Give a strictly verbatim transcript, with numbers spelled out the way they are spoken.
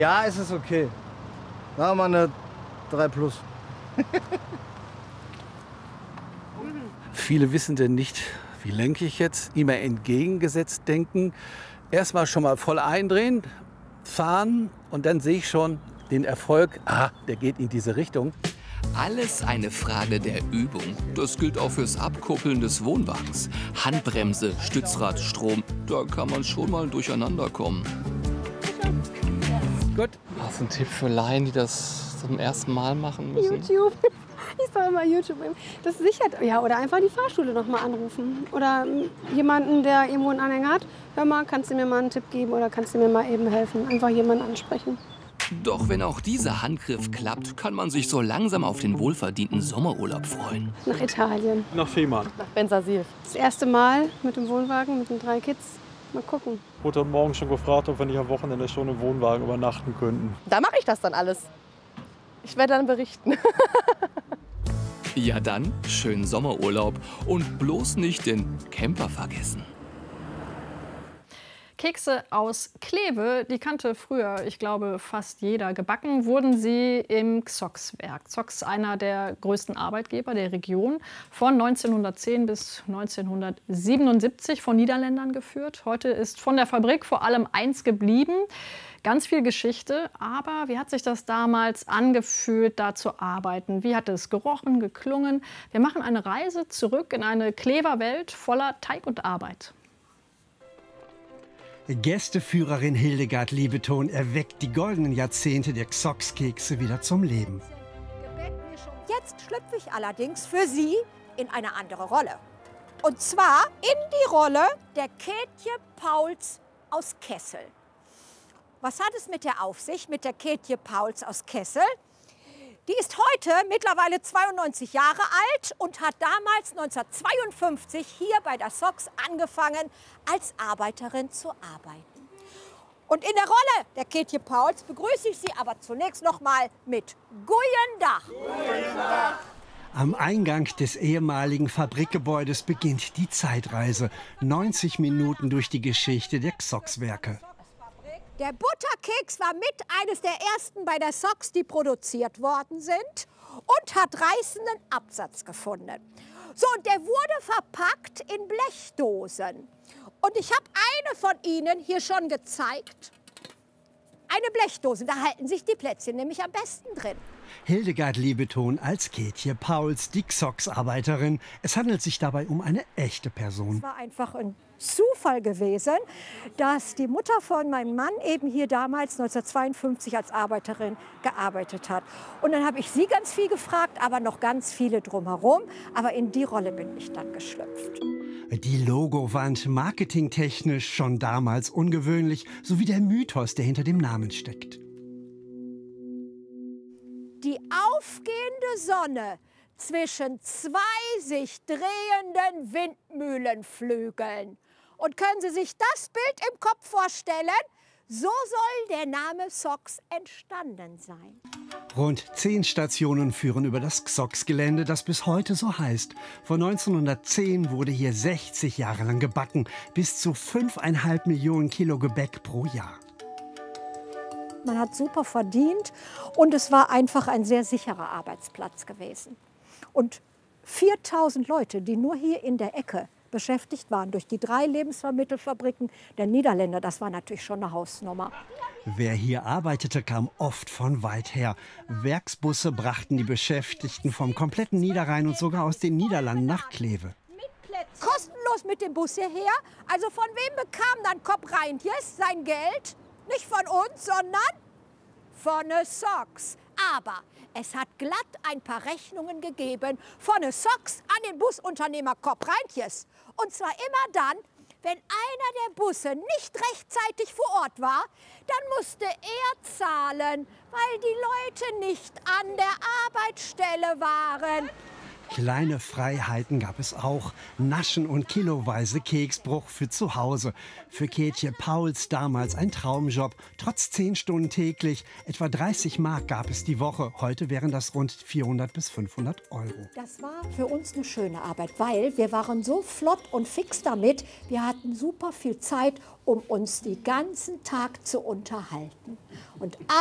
Ja, es ist okay. Machen wir eine drei plus. Viele wissen denn nicht, wie lenke ich jetzt, immer entgegengesetzt denken. Erstmal schon mal voll eindrehen, fahren und dann sehe ich schon den Erfolg, ah, der geht in diese Richtung. Alles eine Frage der Übung. Das gilt auch fürs Abkuppeln des Wohnwagens. Handbremse, Stützrad, Strom, da kann man schon mal durcheinander kommen. Gut. Hast du einen Tipp für Laien, die das zum ersten Mal machen müssen? YouTube. Ich sage immer YouTube. Das sichert. Ja, oder einfach die Fahrschule noch mal anrufen. Oder jemanden, der irgendwo einen Anhänger hat. Hör mal, kannst du mir mal einen Tipp geben oder kannst du mir mal eben helfen? Einfach jemanden ansprechen. Doch wenn auch dieser Handgriff klappt, kann man sich so langsam auf den wohlverdienten Sommerurlaub freuen. Nach Italien. Nach Fehmarn. Nach Bensersiel. Das erste Mal mit dem Wohnwagen, mit den drei Kids. Mal gucken. Ich wurde heute Morgen schon gefragt, ob wir nicht am Wochenende schon im Wohnwagen übernachten könnten. Da mache ich das dann alles. Ich werde dann berichten. Ja dann, schönen Sommerurlaub und bloß nicht den Camper vergessen. Kekse aus Kleve, die kannte früher, ich glaube, fast jeder. Gebacken wurden sie im Xox-Werk. Xox, einer der größten Arbeitgeber der Region, von neunzehnhundertzehn bis neunzehnhundertsiebenundsiebzig von Niederländern geführt. Heute ist von der Fabrik vor allem eins geblieben. Ganz viel Geschichte, aber wie hat sich das damals angefühlt, da zu arbeiten? Wie hat es gerochen, geklungen? Wir machen eine Reise zurück in eine Klever-Welt voller Teig und Arbeit. Gästeführerin Hildegard Liebeton erweckt die goldenen Jahrzehnte der Xox-Kekse wieder zum Leben. Jetzt schlüpfe ich allerdings für Sie in eine andere Rolle. Und zwar in die Rolle der Kätje Pauls aus Kessel. Was hat es mit der auf sich, mit der Kätje Pauls aus Kessel? Die ist heute mittlerweile zweiundneunzig Jahre alt und hat damals neunzehnhundertzweiundfünfzig hier bei der Xox angefangen, als Arbeiterin zu arbeiten. Und in der Rolle der Kätje Pauls begrüße ich Sie aber zunächst noch mal mit Goeien Dach. Goeien Dach. Am Eingang des ehemaligen Fabrikgebäudes beginnt die Zeitreise. neunzig Minuten durch die Geschichte der Xox-Werke. Der Butterkeks war mit eines der ersten bei der Xox, die produziert worden sind und hat reißenden Absatz gefunden. So, und der wurde verpackt in Blechdosen. Und ich habe eine von Ihnen hier schon gezeigt. Eine Blechdose, da halten sich die Plätzchen nämlich am besten drin. Hildegard Liebeton als Kätje Pauls, die Xox-Arbeiterin. Es handelt sich dabei um eine echte Person. Es war einfach ein Zufall gewesen, dass die Mutter von meinem Mann eben hier damals neunzehnhundertzweiundfünfzig als Arbeiterin gearbeitet hat. Und dann habe ich sie ganz viel gefragt, aber noch ganz viele drumherum. Aber in die Rolle bin ich dann geschlüpft. Die Logowand, marketingtechnisch schon damals ungewöhnlich, sowie der Mythos, der hinter dem Namen steckt. Die aufgehende Sonne zwischen zwei sich drehenden Windmühlenflügeln. Und können Sie sich das Bild im Kopf vorstellen? So soll der Name Xox entstanden sein. Rund zehn Stationen führen über das Xox-Gelände, das bis heute so heißt. Von neunzehnhundertzehn wurde hier sechzig Jahre lang gebacken, bis zu fünfeinhalb Millionen Kilo Gebäck pro Jahr. Man hat super verdient und es war einfach ein sehr sicherer Arbeitsplatz gewesen. Und viertausend Leute, die nur hier in der Ecke beschäftigt waren, durch die drei Lebensmittelfabriken der Niederländer, das war natürlich schon eine Hausnummer. Wer hier arbeitete, kam oft von weit her. Werksbusse brachten die Beschäftigten vom kompletten Niederrhein und sogar aus den Niederlanden nach Kleve. Kostenlos mit dem Bus hierher. Also von wem bekam dann Kopp Reintjes sein Geld? Nicht von uns, sondern von der Xox. Aber es hat glatt ein paar Rechnungen gegeben von der Xox an den Busunternehmer Kopp Reintjes. Und zwar immer dann, wenn einer der Busse nicht rechtzeitig vor Ort war, dann musste er zahlen, weil die Leute nicht an der Arbeitsstelle waren. Kleine Freiheiten gab es auch. Naschen und kiloweise Keksbruch für zu Hause. Für Kätje Pauls damals ein Traumjob. Trotz zehn Stunden täglich. Etwa dreißig Mark gab es die Woche. Heute wären das rund vierhundert bis fünfhundert Euro. Das war für uns eine schöne Arbeit, weil wir waren so flott und fix damit. Wir hatten super viel Zeit, um uns den ganzen Tag zu unterhalten. Und